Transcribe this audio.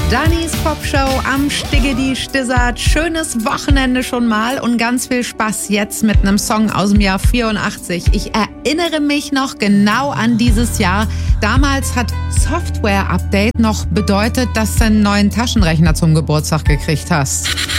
Dannys Popshow am Stiggedi Stissert. Schönes Wochenende schon mal und ganz viel Spaß jetzt mit einem Song aus dem Jahr 84. Ich erinnere mich noch genau an dieses Jahr. Damals hat Software-Update noch bedeutet, dass du einen neuen Taschenrechner zum Geburtstag gekriegt hast.